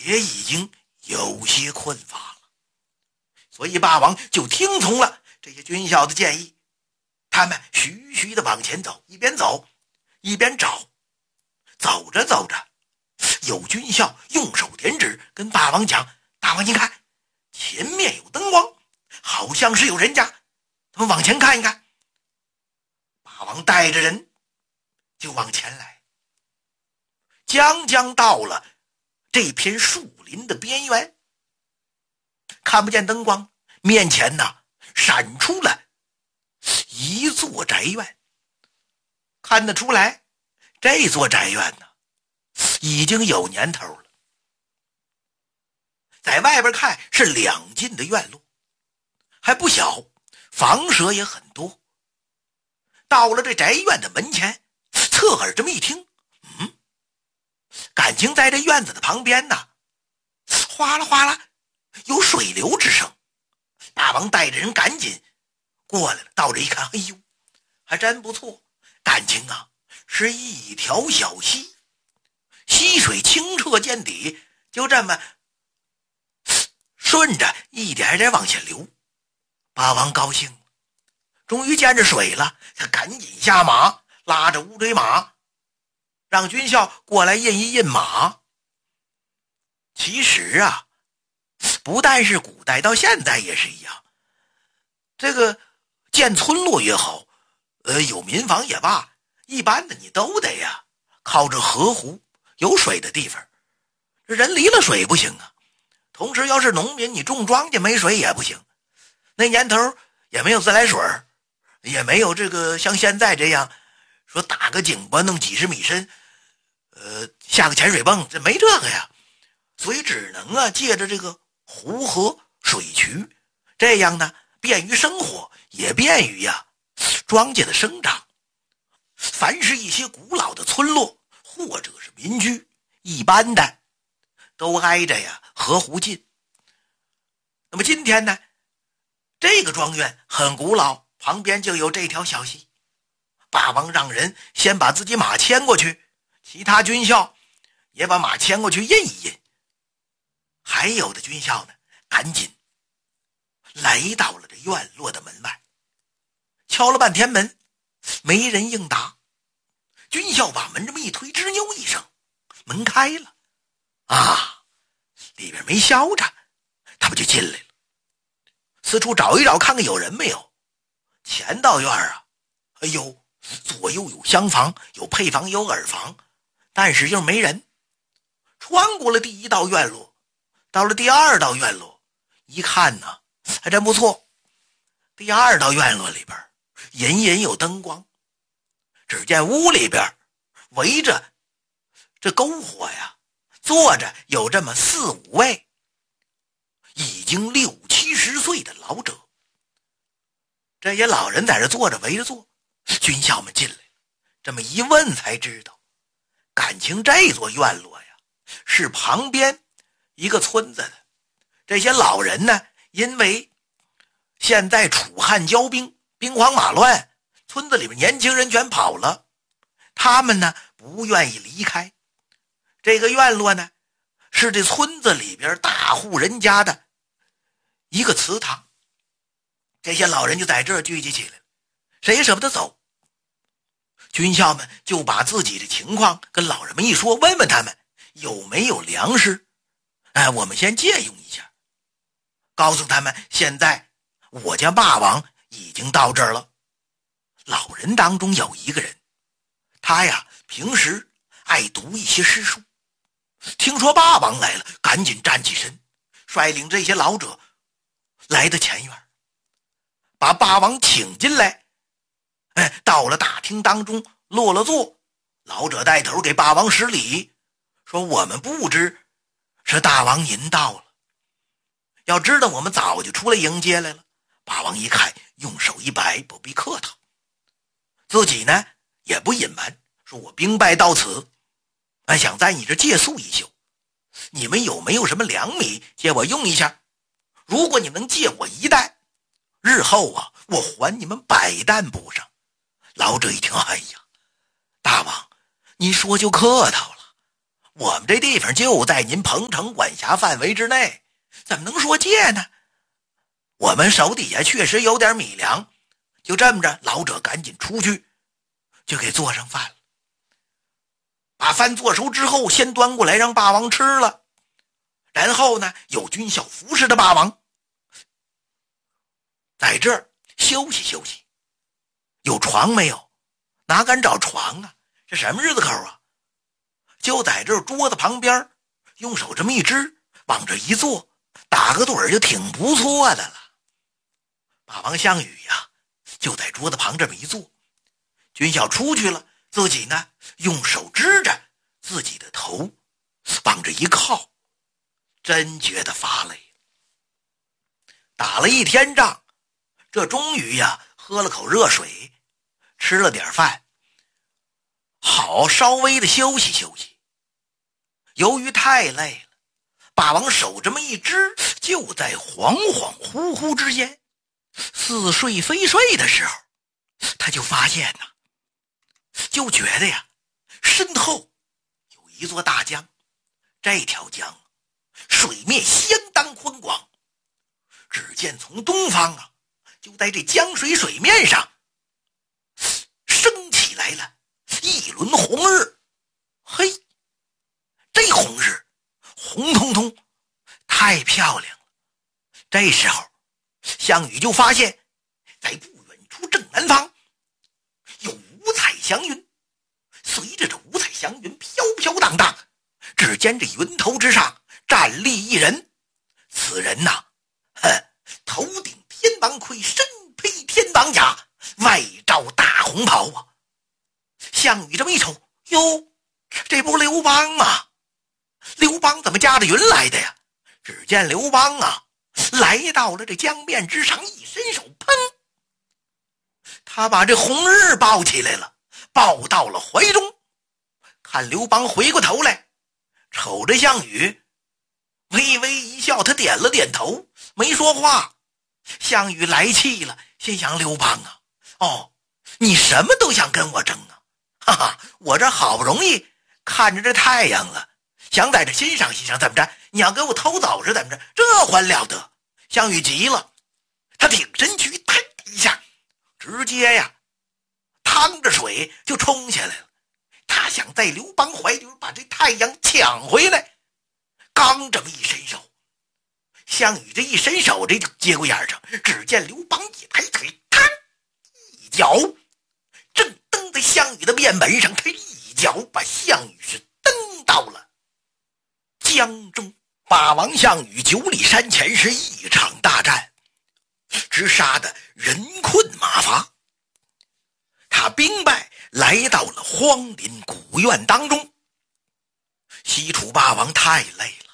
也已经有些困乏了。所以霸王就听从了这些军校的建议，他们徐徐地往前走，一边走一边找。走着走着，有军校用手点指，跟霸王讲：大王您看，前面有灯光，好像是有人家，咱们往前看一看。霸王带着人就往前来，将到了这片树林的边缘，看不见灯光，面前闪出了一座宅院。看得出来，这座宅院已经有年头了。在外边看是2进的院落，还不小，房舍也很多。到了这宅院的门前，侧耳这么一听，感情在这院子的旁边哗啦哗啦有水流之声。霸王带着人赶紧过来了，到这一看，哎呦，还真不错，感情是一条小溪，溪水清澈见底，就这么顺着一点点往下流。霸王高兴了，终于见着水了，他赶紧下马，拉着乌骓马，让军校过来印一印马。其实不但是古代，到现在也是一样。这个建村落也好，有民房也罢，一般的你都得靠着河湖有水的地方。人离了水不行啊。同时要是农民，你种庄稼没水也不行。那年头也没有自来水，也没有这个像现在这样说打个井吧，弄几十米深，下个潜水泵，这没这个呀。所以只能借着这个湖河水渠，这样便于生活，也便于庄稼的生长。凡是一些古老的村落或者是民居，一般的都挨着河湖近。那么今天呢，这个庄园很古老，旁边就有这条小溪。霸王让人先把自己马牵过去，其他军校也把马牵过去印一印。还有的军校呢，赶紧来到了这院落的门外，敲了半天门，没人应答。军校把门这么一推，吱扭一声，门开了。里边没消着，他们就进来了，四处找一找，看看有人没有。前道院哎呦，左右有厢房，有配房，有耳房，但是又没人。穿过了第1道院落，到了第2道院落，一看还真不错。第2道院落里边隐隐有灯光，只见屋里边围着这篝火坐着有这么4、5位已经60、70岁的老者。这些老人在这坐着围着坐，军校们进来这么一问才知道，感情这座院落是旁边一个村子的。这些老人呢，因为现在楚汉交兵，兵荒马乱，村子里面年轻人全跑了，他们呢不愿意离开。这个院落呢，是这村子里边大户人家的一个祠堂。这些老人就在这儿聚集起来了，谁也舍不得走。军校们就把自己的情况跟老人们一说，问问他们有没有粮食，我们先借用一下。告诉他们现在我家霸王已经到这儿了。老人当中有一个人，他平时爱读一些诗书，听说霸王来了，赶紧站起身，率领这些老者来到前院，把霸王请进来。到了大厅当中落了座，老者带头给霸王施礼，说我们不知是大王您到了，要知道我们早就出来迎接来了。霸王一看，用手一摆，不必客套，自己呢也不隐瞒，说我兵败到此，想在你这借宿一宿，你们有没有什么粮米借我用一下？如果你能借我1担，日后我还你们100担补上。老者一听，哎呀，大王您说就客套了， 我们这地方就在您彭城管辖范围之内，怎么能说借呢？我们手底下确实有点米粮，就这么着，老者赶紧出去，就给做上饭了。把饭做熟之后，先端过来让霸王吃了，然后呢，有军校服侍的霸王在这儿休息休息。有床没有？哪敢找床啊？这什么日子口啊？就在这桌子旁边，用手这么一支，往这一坐，打个盹就挺不错的了。霸王项羽呀，就在桌子旁这么一坐，军校出去了，自己呢用手支着自己的头，往这一靠，真觉得乏累。打了一天仗，这终于呀喝了口热水，吃了点饭，好稍微的休息休息。由于太累了，霸王手这么一支，就在恍恍惚惚之间，似睡非睡的时候，他就发现呐，就觉得呀，身后有一座大江，这条江水面相当宽广。只见从东方啊，就在这江水面上升起来了一轮红日。嘿，这红日红彤彤，太漂亮了。这时候项羽就发现，在不远处正南方有五彩祥云，随着这五彩祥云飘飘荡荡，只见这云头之上站立一人。此人呐，头顶天王盔，身披天王甲，外罩大红袍啊。项羽这么一瞅，哟，这不是刘邦吗？刘邦怎么驾着云来的呀？只见刘邦啊，来到了这江面之上，一伸手，砰，他把这红日抱起来了，抱到了怀中。看刘邦回过头来，瞅着项羽，微微一笑，他点了点头，没说话。项羽来气了，心想刘邦啊，哦，你什么都想跟我争啊？哈哈，我这好不容易看着这太阳了，想在这欣赏欣赏，怎么着？你要给我偷走是怎么着？这还了得！项羽急了，他挺身躯，弹一下，直接呀，趟着水就冲下来了。他想在刘邦怀里把这太阳抢回来。刚这么一伸手，项羽这一伸手，这就节骨眼上，只见刘邦一抬腿，嘡，一脚正蹬在项羽的面门上，他一脚把项羽是蹬到了江中。霸王项羽9里山前是一场大战，直杀的人困马乏。他兵败，来到了荒林古院当中。西楚霸王太累了，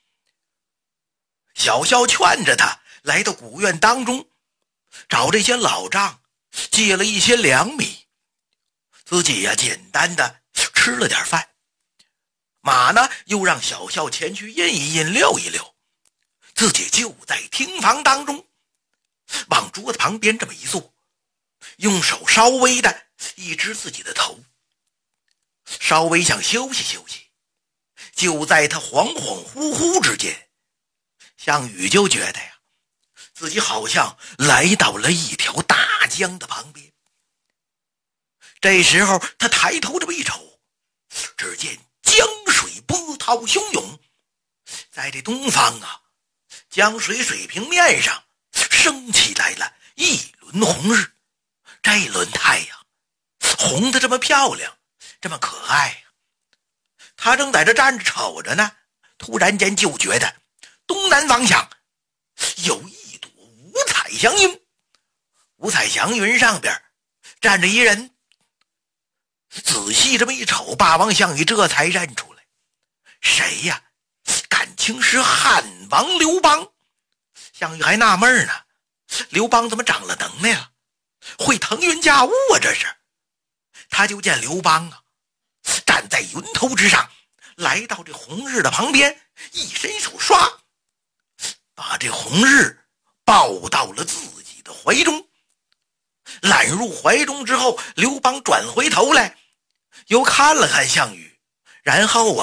小校劝着他来到古院当中，找这些老丈借了一些粮米，自己呀简单的吃了点饭。马呢又让小校前去印一印溜一溜，自己就在厅房当中往桌子旁边这么一坐，用手稍微的一支自己的头，稍微想休息休息。就在他恍恍惚惚之间，项羽就觉得呀，自己好像来到了一条大江的旁边。这时候他抬头这么一瞅，只见江水波涛汹涌，在这东方啊，江水平面上升起来了一轮红日。这轮太阳红得这么漂亮，这么可爱啊。他正在这站着瞅着呢，突然间就觉得东南方向有一朵五彩祥云，五彩祥云上边站着一人。仔细这么一瞅，霸王项羽这才认出来，谁呀？感情是汉王刘邦。项羽还纳闷呢，刘邦怎么长了能耐了，会腾云驾雾啊？这是。他就见刘邦啊，站在云头之上，来到这红日的旁边，一伸手刷，把这红日抱到了自己的怀中。揽入怀中之后，刘邦转回头来，又看了看项羽，然后啊，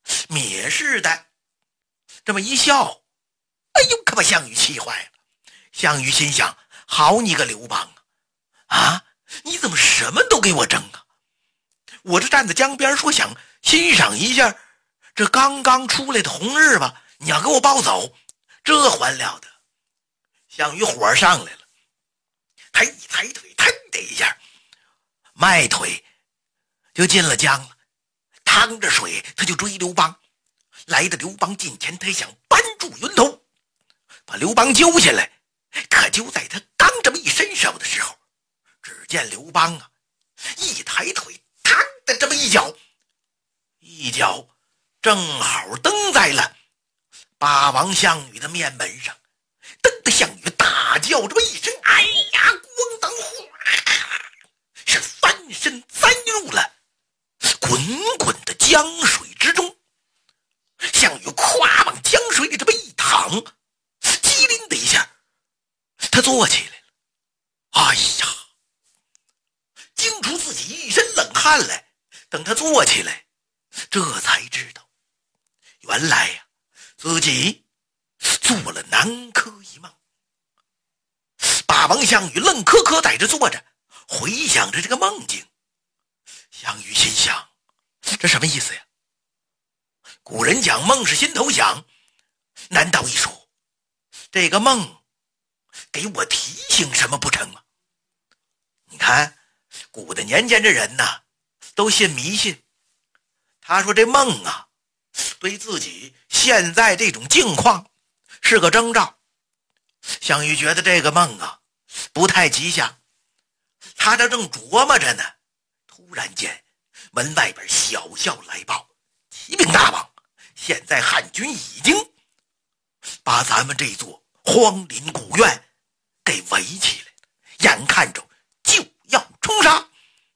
蔑视的这么一笑，哎呦，可把项羽气坏了。项羽心想：好你个刘邦啊！你怎么什么都给我争啊？我这站在江边说想欣赏一下这刚刚出来的红日吧，你要给我抱走，这还了得！项羽火上来了，他一抬腿，腾的一下，迈腿就进了江了，趟着水他就追刘邦。来到刘邦近前，他想扳住云头，把刘邦揪下来。可就在他刚这么一伸手的时候，只见刘邦一抬腿，嘡的这么一脚正好蹬在了霸王项羽的面门上。蹬的项羽大叫这么一声，哎呀，咣当哗，是翻身栽入了滚滚的江水之中。项羽跨往江水里这么一躺，机灵的一下他坐起来了。哎呀，惊出自己一身冷汗来。等他坐起来，这才知道原来自己做了南柯一梦。霸王项羽愣磕磕在这坐着，回想着这个梦境。项羽心想，这什么意思呀？古人讲梦是心头想，难道一说这个梦给我提醒什么不成吗？你看古的年间这人都信迷信。他说这梦对自己现在这种境况是个征兆。项羽觉得这个梦不太吉祥，他这正琢磨着呢，突然间门外边小校来报，启禀大王，现在汉军已经把咱们这座荒林古院给围起来了，眼看着就要冲杀。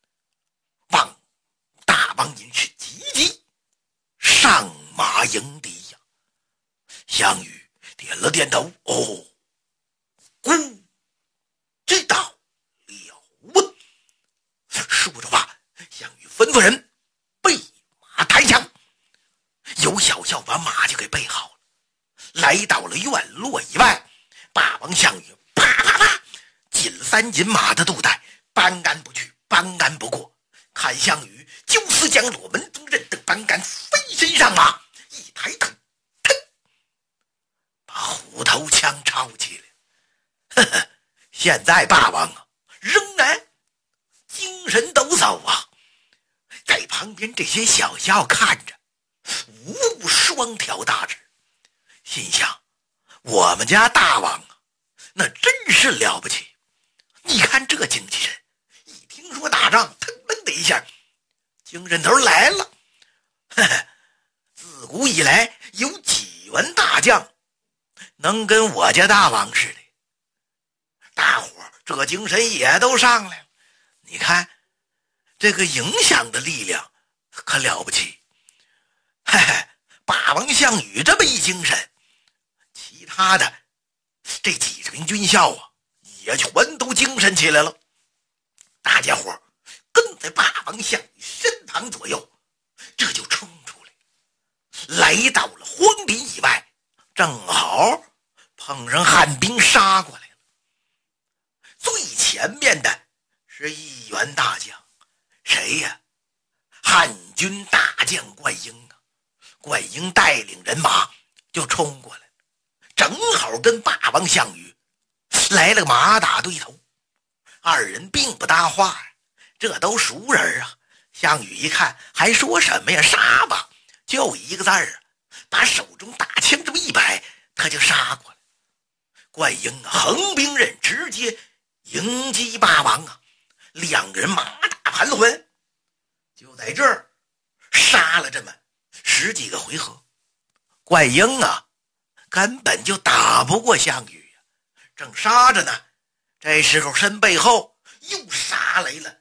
大王您是急急上马迎敌呀。项羽点了点头，孤知道了。说着话，项羽吩咐人备马抬枪，有小校把马就给备好了。来到了院落以外，霸王项羽啪啪啪紧3紧马的肚带，班杆不去，班杆不过。看项羽就似将裸门中刃的班杆飞身上马，一抬头，腾，把虎头枪抄起来。呵呵，现在霸王仍然精神抖擞在旁边这些小校看着，无不双挑大指，心想我们家大王那真是了不起。你看这精气神，一听说打仗，腾楞的一下精神头来了。呵呵，自古以来有几员大将能跟我家大王似的？大伙这精神也都上来了。你看这个影响的力量可了不起。嘿嘿，霸王项羽这么一精神，其他的这几十名军校也全都精神起来了。大家伙跟在霸王项羽身旁左右，这就冲出来，来到了荒林以外，正好碰上汉兵杀过来了。最前面的是一员大将，谁呀？汉军大将灌婴灌婴带领人马就冲过来，正好跟霸王项羽来了个马打对头。二人并不搭话，这都熟人项羽一看还说什么呀，杀吧，就一个字把手中大枪这么一摆，他就杀过来。灌婴横兵刃直接迎击霸王两个人马打盘桓，就在这儿杀了这么10几个回合。灌婴根本就打不过项羽正杀着呢，这时候身背后又杀来了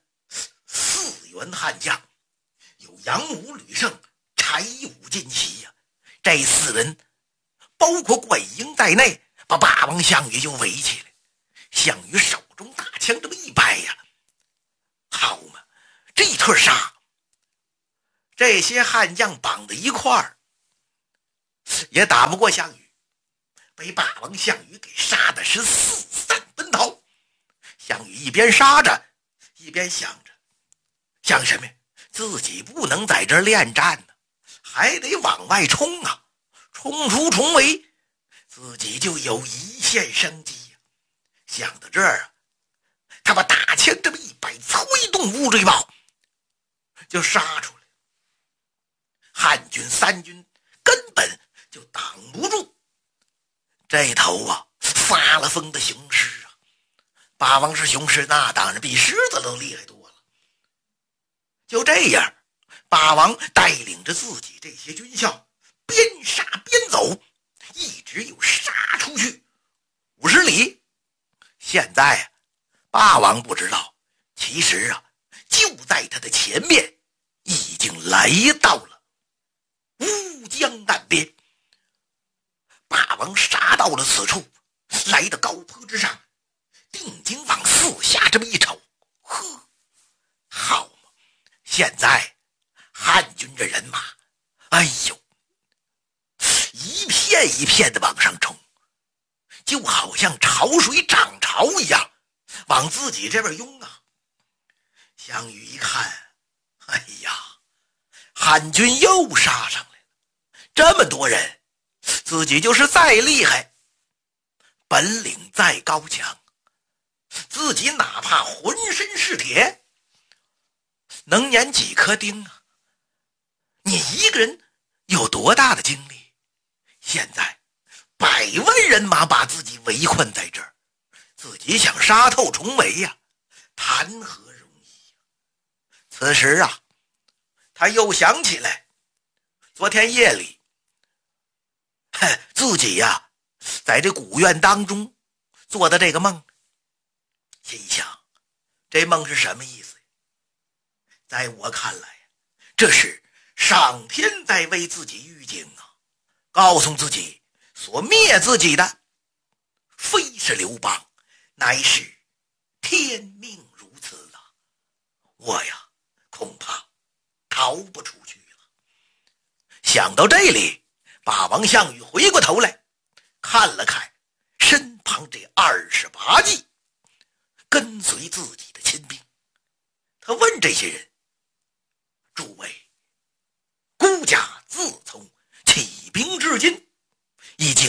4员悍将，有杨武、吕胜、柴武、金喜这4人包括灌婴在内，把霸王项羽就围起来。项羽手中大枪这么一摆好嘛，这一通杀，这些悍将绑在一块儿， 也打不过项羽，被霸王项羽给杀的是四散奔逃。项羽一边杀着，一边想着，想什么呀？自己不能在这儿恋战呢，还得往外冲啊！冲出重围，自己就有一线生机呀。想到这儿啊，他把大枪这么一摆，催动乌骓豹，就杀出来。汉军三军根本就挡不住这头啊发了疯的雄狮啊！霸王是雄狮，那当然比狮子都厉害多了。就这样，霸王带领着自己这些军校边杀边走，一直又杀出去50里。现在啊，霸王不知道，其实啊，就在他的前面已经来到了乌江岸边。霸王杀到了此处，来到高坡之上，定睛往四下这么一瞅，呵，好嘛！现在汉军这人马，哎呦，一片一片的往上冲，就好像潮水涨潮一样，往自己这边涌啊！项羽一看，哎呀，汉军又杀上来了，这么多人，自己就是再厉害，本领再高强，自己哪怕浑身是铁，能碾几颗钉啊？你一个人有多大的精力？现在100万人马把自己围困在这儿，自己想杀透重围呀，谈何容易呀！此时啊，他又想起来昨天夜里自己呀在这古院当中做的这个梦，心想这梦是什么意思？在我看来，这是上天在为自己预警啊，告诉自己所灭自己的非是刘邦，乃是天命如此啊！我呀恐怕逃不出去了。想到这里，霸王项羽回过头来看了看身旁这28骑跟随自己的亲兵，他问这些人：诸位，孤家自从起兵至今已经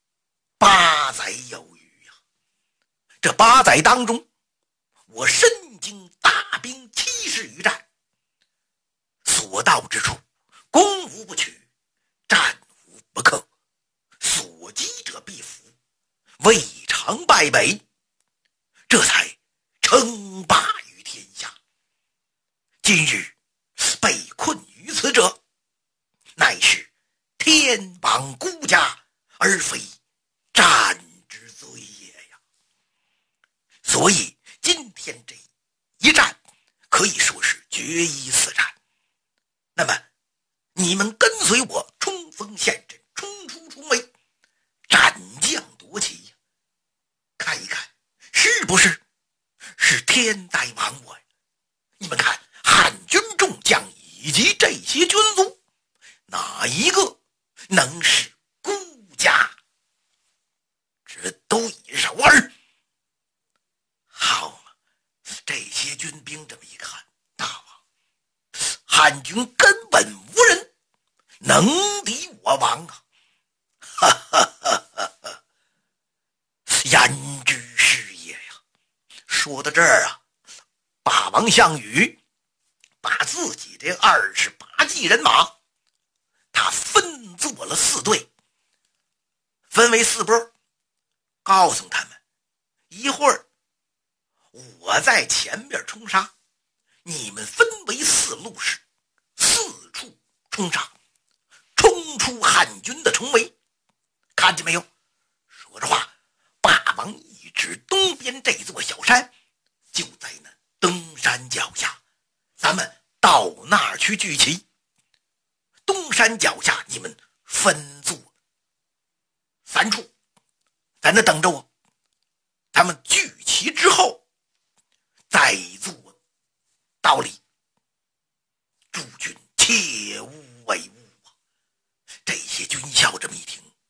8载有余呀，这8载当中，我身经大兵70余战，所到之处攻无不取，战无不克，所击者必服，未尝败北，这才称霸于天下。今日被困于此者，乃是天亡孤家，而非战之罪也呀。所以今天这一战可以说是决一死战。那么你们跟随我冲锋陷阵，冲出重围，斩将夺旗呀，看一看是不是天在亡我呀？你们看汉军众将以及这些军卒，哪一个能使孤家只对手儿？好嘛，这些军兵这么一看，大王，汉军根本无人能敌我王啊！哈哈哈哈哈！焉知是也呀！说到这儿啊，霸王项羽把自己这28骑人马，他分作了4队，分为4波，告诉他们，一会儿我在前面冲杀，你们分为4路士，四处冲杀，冲出汉军的重围。看见没有？说着话，霸王一指东边这座小山，就在那东山脚下，咱们到那儿去聚齐。东山脚下你们分作3处，在那等着我。咱们聚齐之后，